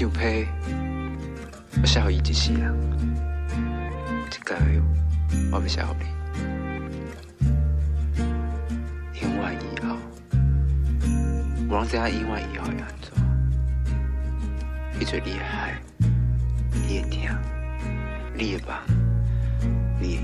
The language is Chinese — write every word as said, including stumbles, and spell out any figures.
张批，我写予伊一世人，这个我要写予你。永远以后，无人知影永远以后会安怎。伊做你的海，你的听，你的梦。